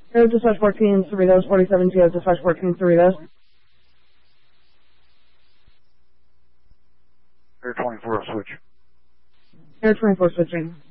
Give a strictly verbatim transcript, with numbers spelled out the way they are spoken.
Air Dispatch fourteen, Cerritos, forty-seven T O, Dispatch fourteen, Cerritos. Air twenty-four, switch. Air twenty-four switching.